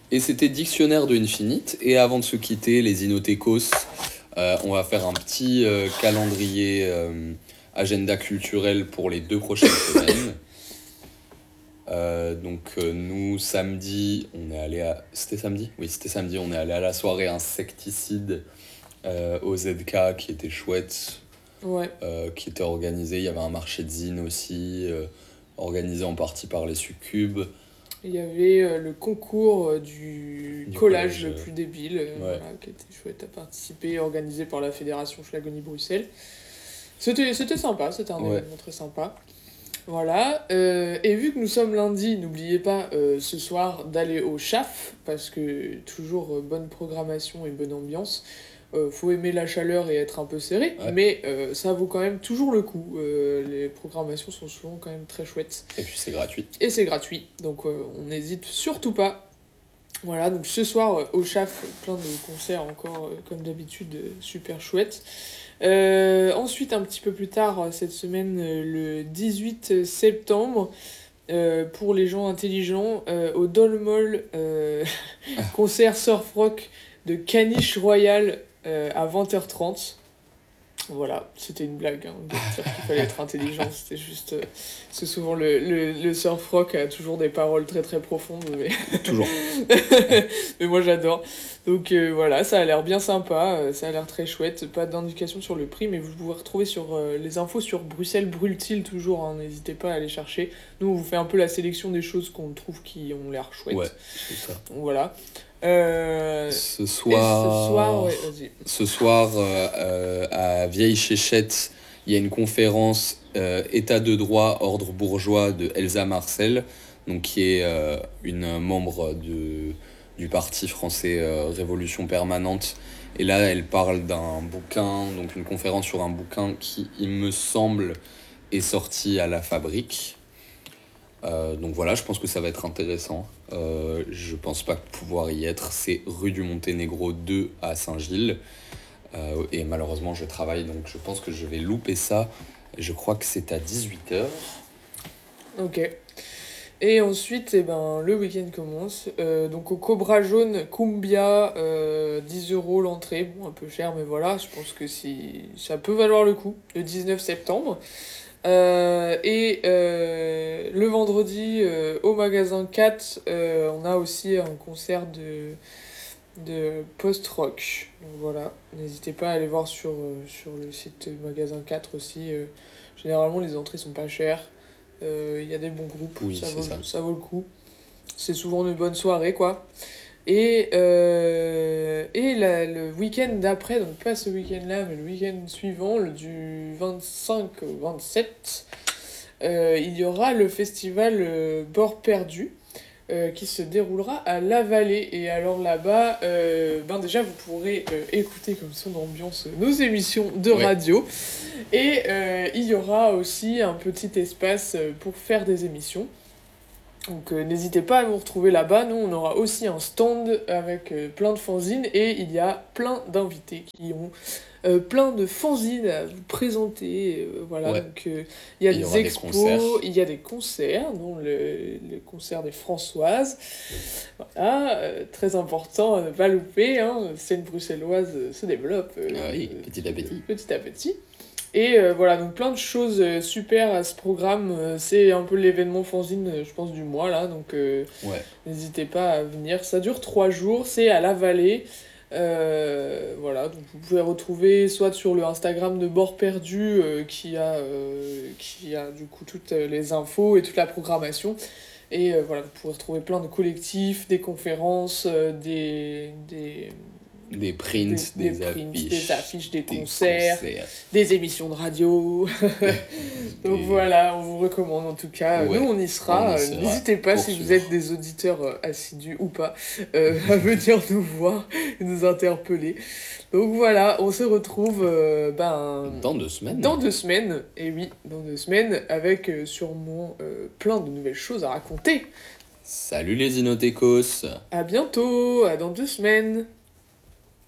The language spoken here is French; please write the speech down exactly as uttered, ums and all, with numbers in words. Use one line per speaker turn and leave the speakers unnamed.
Et c'était Dictionnaire de Infinite. Et avant de se quitter, les Inotechos, euh, on va faire un petit euh, calendrier euh, agenda culturel pour les deux prochaines semaines. Euh, donc euh, nous, samedi, on est allé à... C'était samedi? Oui, c'était samedi. On est allé à la soirée Insecticide euh, au Z K qui était chouette,
Ouais.
euh, qui était organisé. Il y avait un marché de zine aussi, euh, organisé en partie par les Succubes.
Il y avait euh, le concours euh, du,
Du
collage
collège,
le
euh,
plus débile, euh,
ouais.
voilà, qui était chouette à participer, organisé par la Fédération Schlagonie Bruxelles. C'était, c'était sympa, c'était un
Ouais.
événement très sympa. Voilà, euh, et vu que nous sommes lundi, n'oubliez pas euh, ce soir d'aller au C H A F, parce que toujours euh, bonne programmation et bonne ambiance. Euh, faut aimer la chaleur et être un peu serré,
Ouais.
mais euh, ça vaut quand même toujours le coup. Euh, les programmations sont souvent quand même très chouettes.
Et puis c'est gratuit.
Et c'est gratuit, donc euh, on n'hésite surtout pas. Voilà, donc ce soir euh, au C H A F, plein de concerts encore, euh, comme d'habitude, euh, super chouettes. Euh, ensuite, un petit peu plus tard euh, cette semaine, euh, le dix-huit septembre, euh, pour les gens intelligents, euh, au Dolmol, euh, concert surf rock de Caniche Royal euh, à vingt heures trente. Voilà, c'était une blague, hein, de dire qu'il fallait être intelligent, c'était juste... euh, parce que souvent le, le, le surf rock a toujours des paroles très très profondes, mais...
Toujours.
mais moi j'adore. Donc euh, voilà, ça a l'air bien sympa, euh, ça a l'air très chouette, pas d'indication sur le prix, mais vous pouvez retrouver sur, euh, les infos sur Bruxelles Brûle-t-il toujours, hein, n'hésitez pas à aller chercher. Nous on vous fait un peu la sélection des choses qu'on trouve qui ont l'air chouettes.
Ouais, c'est ça.
Donc voilà. Euh...
Ce
Et
soir,
ce soir, ouais, vas-y.
ce soir euh, euh, à Vieille Chéchette, il y a une conférence euh, État de droit, ordre bourgeois de Elsa Marcel, donc qui est euh, une membre de, du parti français euh, Révolution Permanente. Et là, elle parle d'un bouquin, donc une conférence sur un bouquin qui, il me semble, est sorti à la Fabrique. Euh, donc voilà, je pense que ça va être intéressant. Euh, je pense pas pouvoir y être. C'est rue du Monténégro deux à Saint-Gilles. Euh, et malheureusement, je travaille, donc je pense que je vais louper ça. Je crois que c'est à dix-huit heures.
Ok. Et ensuite, eh ben, le week-end commence. Euh, donc au Cobra Jaune, Cumbia, euh, dix euros l'entrée. Bon, un peu cher, mais voilà, je pense que si... ça peut valoir le coup. Le dix-neuf septembre. Euh, et euh, le vendredi, euh, au magasin quatre, euh, on a aussi un concert de, de post-rock. Donc voilà, n'hésitez pas à aller voir sur, euh, sur le site magasin quatre aussi. Euh, généralement, les entrées sont pas chères. Il euh, y a des bons groupes,
Oui,
ça,
c'est
vaut,
ça.
ça vaut le coup. C'est souvent une bonne soirée, quoi. Et, euh, et la, le week-end d'après, donc pas ce week-end-là, mais le week-end suivant, le du vingt-cinq au vingt-sept, euh, il y aura le festival euh, Bord Perdu, euh, qui se déroulera à La Vallée. Et alors là-bas, euh, ben déjà vous pourrez euh, écouter comme son ambiance nos émissions de
Ouais.
radio. Et euh, il y aura aussi un petit espace pour faire des émissions. Donc euh, n'hésitez pas à nous retrouver là-bas. Nous, on aura aussi un stand avec euh, plein de fanzines et il y a plein d'invités qui ont euh, plein de fanzines à vous présenter. Euh, voilà,
Ouais.
donc euh, il y a
Il y
des
aura des
expos,
concerts.
il y a des concerts, dont le, le concert des Françoises. Voilà, euh, très important à ne pas louper. Hein, scène bruxelloise euh, se développe euh,
Ah oui,
euh,
petit à petit.
petit à petit. Et euh, voilà, donc plein de choses euh, super à ce programme. Euh, c'est un peu l'événement fanzine, euh, je pense, du mois, là. Donc euh,
Ouais.
n'hésitez pas à venir. Ça dure trois jours, c'est à La Vallée. Euh, voilà, donc vous pouvez retrouver soit sur le Instagram de Bord Perdu, euh, qui, a, euh, qui a du coup toutes les infos et toute la programmation. Et euh, voilà, vous pourrez retrouver plein de collectifs, des conférences, euh, des... des
Des prints, des,
des, des
affiches,
prints, des affiches, des,
des
concerts,
concerts.
des émissions de radio. Donc
Des-
voilà, on vous recommande en tout cas.
Ouais,
Nous, on y sera.
on y
Euh,
sera,
N'hésitez pas,
pour
si vous
sûr.
êtes des auditeurs euh, assidus ou pas, euh, à venir nous voir et nous interpeller. Donc voilà, on se retrouve euh, ben,
Dans deux semaines.
dans deux semaines. Et oui, dans deux semaines, avec euh, sûrement euh, plein de nouvelles choses à raconter.
Salut les Inotechos.
À bientôt, à dans deux semaines.